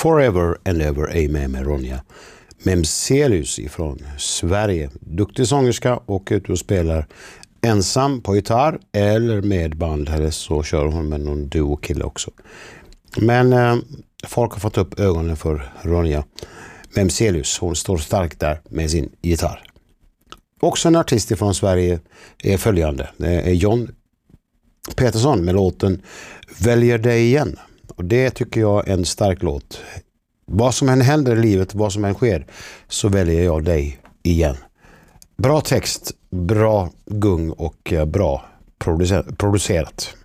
Forever and Ever Amen med Ronja Memzelius ifrån Sverige. Duktig sångerska och ute och spelar ensam på gitarr eller med band, eller så kör hon med någon duo-kille också. Men folk har fått upp ögonen för Ronja Memzelius. Hon står starkt där med sin gitarr. Också en artist från Sverige är följande. Det är John Petersson med låten Väljer dig igen. Och det tycker jag är en stark låt. Vad som än händer i livet, vad som än sker, så väljer jag dig igen. Bra text, bra gung och bra producerat.